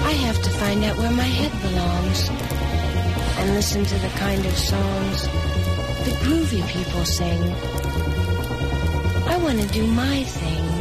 I have to find out where my head belongs and listen to the kind of songs the groovy people sing. I want to do my thing.